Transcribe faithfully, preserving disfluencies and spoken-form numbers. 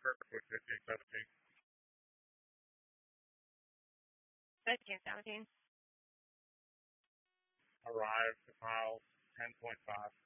Kirkwood, fifteen seventeen. fifteen seventeen. Arrived to miles ten point five.